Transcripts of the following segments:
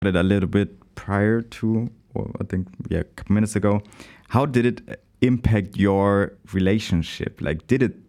it a little bit prior to, or I think, a couple minutes ago. How did it impact your relationship? Like, did it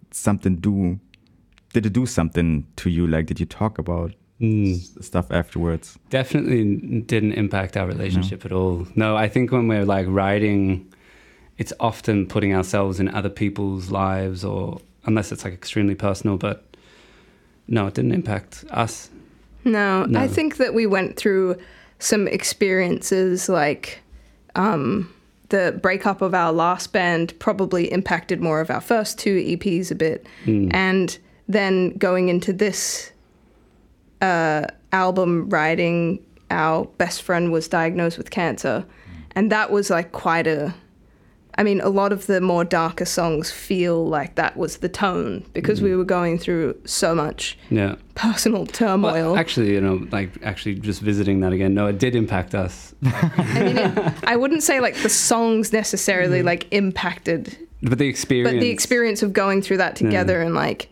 do something to you? Like, did you talk about stuff afterwards? Definitely didn't impact our relationship at all. No, I think when we're like writing, it's often putting ourselves in other people's lives, or unless it's like extremely personal, but no, it didn't impact us. No, I think that we went through some experiences like the breakup of our last band probably impacted more of our first two EPs a bit. And then going into this album writing, our best friend was diagnosed with cancer. And that was like quite a lot of the more darker songs feel like that was the tone because we were going through so much personal turmoil. Well, actually, actually just visiting that again, no, it did impact us. I mean, I wouldn't say like the songs necessarily like impacted, but the experience of going through that together and like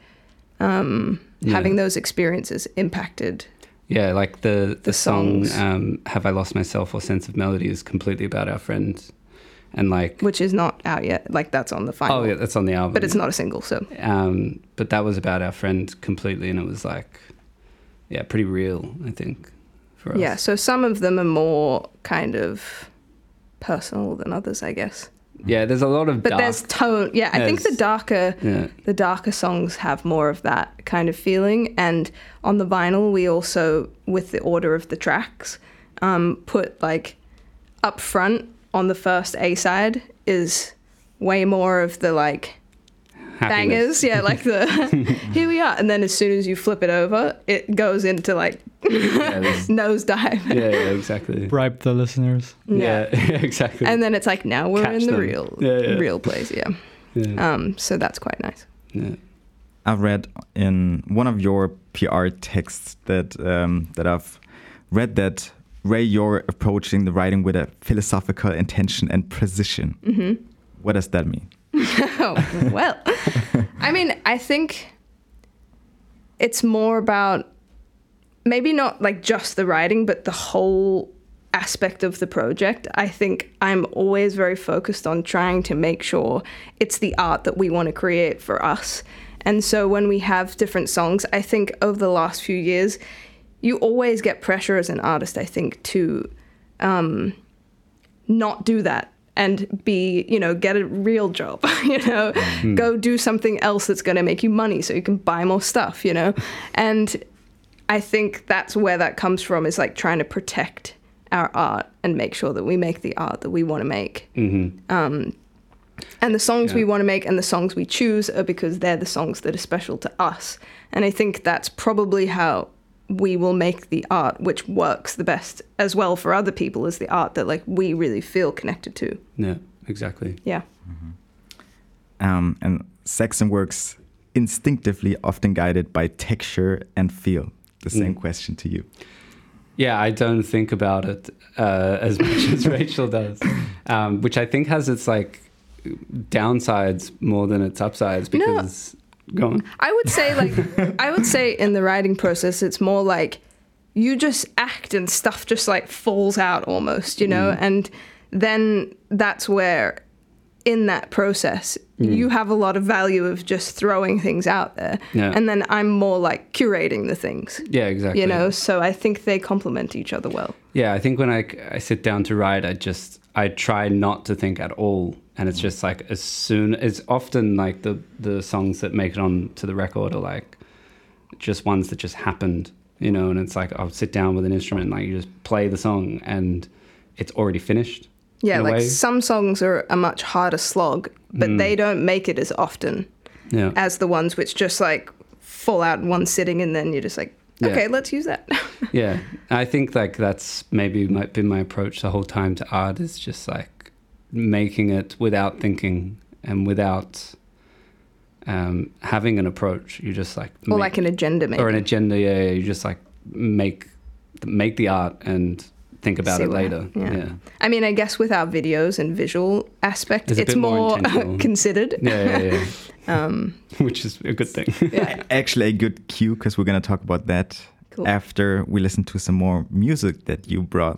having those experiences impacted. Yeah, like the song "Have I Lost Myself" or "Sense of Melody" is completely about our friend. And like, which is not out yet. Like that's on the final. Oh yeah, that's on the album. But it's not a single. So. But that was about our friend completely, and it was like, pretty real. I think for us. Yeah. So some of them are more kind of personal than others, I guess. Yeah, there's a lot of. But there's tone. Yeah, I think the darker songs have more of that kind of feeling. And on the vinyl, we also, with the order of the tracks, put like up front. On the first A-side is way more of the like bangers, like the here we are, and then as soon as you flip it over, it goes into like nosedive. Yeah, exactly. Bribe the listeners. Yeah, exactly. And then it's like now we're Catch in the them. real place. Yeah. So that's quite nice. Yeah. I read in one of your PR texts that I've read that. Ray, you're approaching the writing with a philosophical intention and precision. Mm-hmm. What does that mean? Well, I mean, I think it's more about maybe not like just the writing, but the whole aspect of the project. I think I'm always very focused on trying to make sure it's the art that we want to create for us. And so when we have different songs, I think over the last few years, you always get pressure as an artist, I think, to not do that and get a real job, go do something else that's going to make you money so you can buy more stuff, And I think that's where that comes from, is like trying to protect our art and make sure that we make the art that we want to make. Mm-hmm. And the songs we want to make and the songs we choose are because they're the songs that are special to us. And I think that's probably how we will make the art which works the best as well for other people as the art that like we really feel connected to. Yeah, exactly. Yeah. Mm-hmm. And Saxon works instinctively, often guided by texture and feel. The same question to you. Yeah, I don't think about it as much as Rachel does, which I think has its like downsides more than its upsides because... Go on. I would say in the writing process, it's more like you just act and stuff just like falls out almost, and then that's where in that process, you have a lot of value of just throwing things out there. Yeah. And then I'm more like curating the things. Yeah, exactly. So I think they complement each other well. Yeah, I think when I sit down to write, I try not to think at all. And it's just like it's often like the songs that make it on to the record are like just ones that just happened, and it's like I'll sit down with an instrument and like you just play the song and it's already finished. Yeah, like some songs are a much harder slog, but they don't make it as often as the ones which just like fall out in one sitting and then you're just like, okay, let's use that. Yeah, I think like that's maybe been my approach the whole time to art, is just like making it without thinking and without having an approach. You just like like an agenda, maybe. Or an agenda. Yeah, you just like make the art and think about it later. Yeah. I mean, I guess with our videos and visual aspect, it's more considered. Yeah. Which is a good thing. Yeah. Actually, a good cue, because we're going to talk about that Cool. after we listen to some more music that you brought.